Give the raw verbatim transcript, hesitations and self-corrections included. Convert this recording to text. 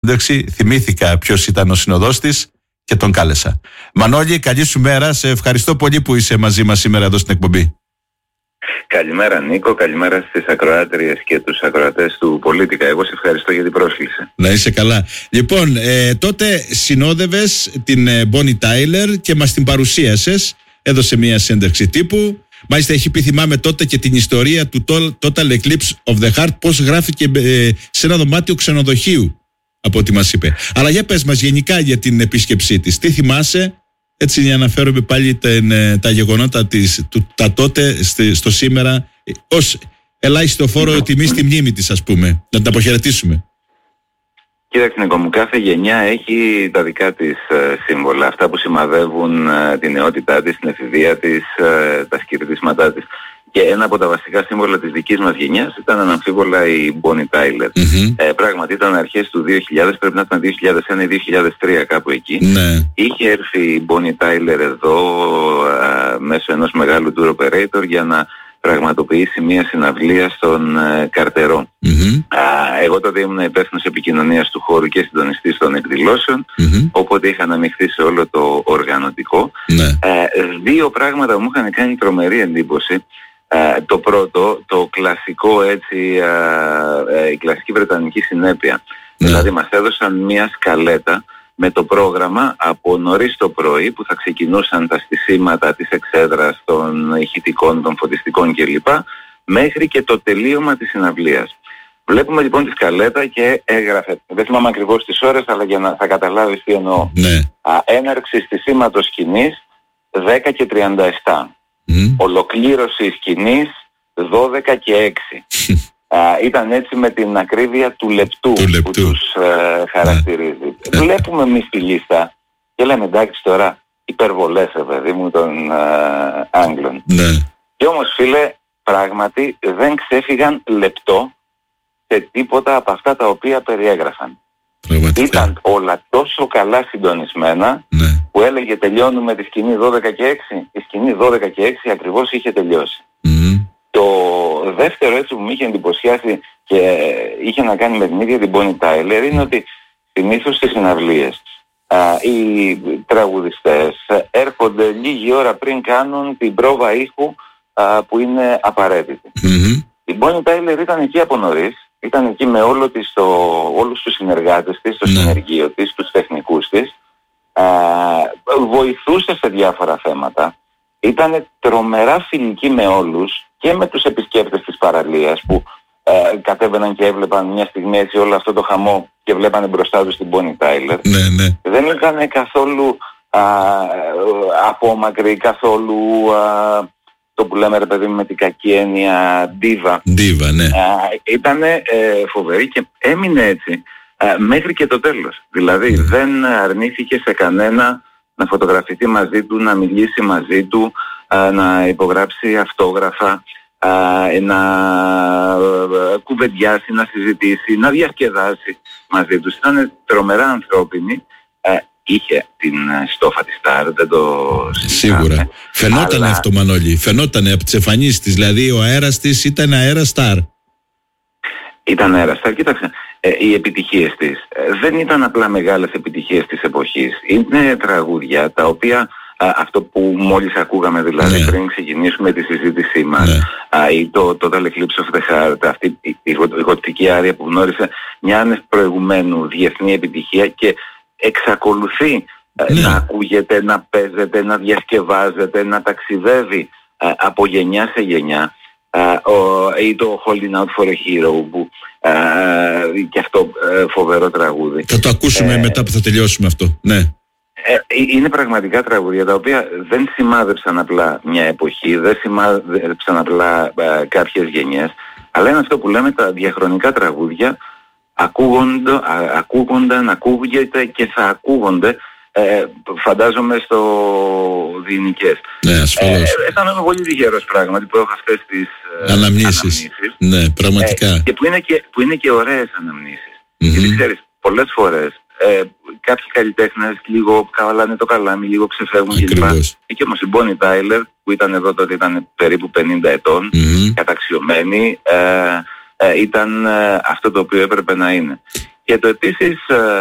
σύνταξη, θυμήθηκα ποιος ήταν ο συνοδός της και τον κάλεσα. Μανώλη, καλή σου μέρα. Σε ευχαριστώ πολύ που είσαι μαζί μας σήμερα εδώ στην εκπομπή. Καλημέρα Νίκο, καλημέρα στις ακροάτριες και τους ακροατές του Πολίτικα. Εγώ σε ευχαριστώ για την πρόσκληση. Να είσαι καλά. Λοιπόν, ε, τότε συνόδευες την Bonnie Tyler και μας την παρουσίασες. Έδωσε μια συνέντευξη τύπου. Μάλιστα έχει πει, θυμάμαι τότε, και την ιστορία του Total Eclipse of the Heart, πώς γράφηκε ε, σε ένα δωμάτιο ξενοδοχείου, από ό,τι μας είπε. Αλλά για πες μας γενικά για την επίσκεψή της. Τι θυμάσαι, έτσι για να αναφέρουμε πάλι τα, τα γεγονότα της, του, τα τότε στη, στο σήμερα, ως ελάχιστο φόρο τιμή στη μνήμη της, ας πούμε, να την αποχαιρετήσουμε. Κοίταξε Νίκο μου, κάθε γενιά έχει τα δικά της ε, σύμβολα, αυτά που σημαδεύουν ε, την νεότητά της, την εφηβεία της, ε, τα σκυρτίσματά της. Και ένα από τα βασικά σύμβολα της δικής μας γενιάς ήταν αναμφίβολα η Bonnie Tyler. Mm-hmm. Ε, πράγματι ήταν αρχές του δύο χιλιάδες, πρέπει να ήταν δύο χιλιάδες ένα ή δύο χιλιάδες τρία κάπου εκεί. Ναι. Είχε έρθει η Bonnie Tyler εδώ ε, μέσω ενός μεγάλου tour operator για να πραγματοποιήσει μια συναυλία στον ε, Καρτερό. Mm-hmm. Α, εγώ τότε ήμουν υπεύθυνος επικοινωνίας του χώρου και συντονιστής των εκδηλώσεων, mm-hmm. οπότε είχα αναμειχθεί σε όλο το οργανωτικό. Ναι. Ε, δύο πράγματα μου είχαν κάνει τρομερή εντύπωση. Ε, το πρώτο, το κλασικό έτσι, ε, ε, η κλασική βρετανική συνέπεια. Ναι. Δηλαδή μας έδωσαν μια σκαλέτα με το πρόγραμμα από νωρίς το πρωί που θα ξεκινούσαν τα στισίματα της εξέδρας, των ηχητικών, των φωτιστικών κλπ. Μέχρι και το τελείωμα της συναυλίας. Βλέπουμε λοιπόν τη σκαλέτα και έγραφε, δεν θυμάμαι ακριβώς τις ώρες, αλλά για να θα καταλάβεις τι εννοώ. Ναι. Α, έναρξη στισίματος σκηνής δέκα και τριάντα επτά. Mm. Ολοκλήρωση σκηνής δώδεκα και έξι. Α, ήταν έτσι με την ακρίβεια του λεπτού, του λεπτού. που τους ε, χαρακτηρίζει. Yeah. Βλέπουμε εμείς τη λίστα και λέμε εντάξει τώρα υπερβολές, παιδί μου, των ε, Άγγλων. Ναι. Και όμως φίλε, πράγματι δεν ξέφυγαν λεπτό σε τίποτα από αυτά τα οποία περιέγραφαν. Πραγματικά. Ήταν όλα τόσο καλά συντονισμένα, ναι. που έλεγε τελειώνουμε τη σκηνή δώδεκα και έξι, η σκηνή δώδεκα και έξι ακριβώς είχε τελειώσει. Mm. Το δεύτερο έτσι που μου είχε εντυπωσιάσει και είχε να κάνει με την ίδια την Bonnie Tyler είναι ότι συνήθως στις συναυλίες α, οι τραγουδιστές έρχονται λίγη ώρα πριν κάνουν την πρόβα ήχου α, που είναι απαραίτητη. Mm-hmm. Η Bonnie Tyler ήταν εκεί από νωρίς, ήταν εκεί με όλο της το, όλους τους συνεργάτες της, το ναι. συνεργείο της, τους τεχνικούς της, α, βοηθούσε σε διάφορα θέματα, ήταν τρομερά φιλική με όλους και με τους επισκέπτες της παραλίας που ε, κατέβαιναν και έβλεπαν μια στιγμή έτσι όλο αυτό το χαμό και βλέπανε μπροστά τους την Bonnie Tyler. Ναι, ναι. Δεν ήταν καθόλου α, απόμακρη, καθόλου α, το που λέμε ρε παιδί με την κακή έννοια ντίβα. Ντίβα, ναι. Ήταν ε, φοβερή και έμεινε έτσι α, μέχρι και το τέλος. Δηλαδή mm. δεν αρνήθηκε σε κανένα να φωτογραφηθεί μαζί του, να μιλήσει μαζί του, α, να υπογράψει αυτόγραφα, α, να α, κουβεντιάσει, να συζητήσει, να διασκεδάσει μαζί τους. Ήταν τρομερά ανθρώπινη. Α, είχε την στόφα της Σταρ, δεν το συζητάμε. Σίγουρα. Φαινότανε αλλά... αυτό, Μανώλη. Φαινότανε από τις εμφανίσεις της. Δηλαδή ο αέρας της ήταν αέρα Σταρ. Ήταν αέρα Σταρ. Κοίταξε, ε, οι επιτυχίες της ε, δεν ήταν απλά μεγάλες επιτυχίες της εποχής. Είναι τραγούδια τα οποία α, αυτό που μόλις ακούγαμε δηλαδή ναι. πριν ξεκινήσουμε τη συζήτησή μας, ναι. α, ή το Total Eclipse of the Heart, αυτή η, η, η γοτική άρια που γνώρισε μια άνευ προηγουμένου διεθνή επιτυχία και εξακολουθεί ναι. να ακούγεται, να παίζεται, να διασκευάζεται, να ταξιδεύει α, από γενιά σε γενιά. Uh, ο, ή το Holding Out for a Hero που uh, και αυτό uh, φοβερό τραγούδι. Θα το ακούσουμε uh, μετά που θα τελειώσουμε αυτό. Ναι. Uh, είναι πραγματικά τραγούδια τα οποία δεν σημάδεψαν απλά μια εποχή, δεν σημάδεψαν απλά uh, κάποιες γενιές, αλλά είναι αυτό που λέμε τα διαχρονικά τραγούδια ακούγονται, uh, ακούγονταν, ακούγεται και θα ακούγονται. Ε, φαντάζομαι στο διηνικές. Ναι, ασφαλώς. Ε, αισθάνομαι πολύ τυχερός πράγματι που έχω αυτές τις ε, αναμνήσεις. αναμνήσεις. Ναι, πραγματικά. Ε, και, που είναι και που είναι και ωραίες αναμνήσεις. Mm-hmm. Γιατί ξέρεις, πολλές φορές ε, κάποιοι καλλιτέχνες λίγο καβαλάνε το καλάμι, λίγο ξεφεύγουν κλπ. Και όμως η Bonnie Tyler που ήταν εδώ τότε, ήταν περίπου πενήντα ετών, mm-hmm. καταξιωμένη, ε, ε, ήταν ε, αυτό το οποίο έπρεπε να είναι. Και το επίσης